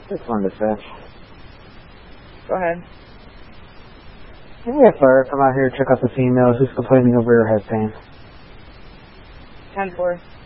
Just wanted to say. Go ahead. Can we have Fire come out here and check out the female who's complaining over her head pain? 10-4.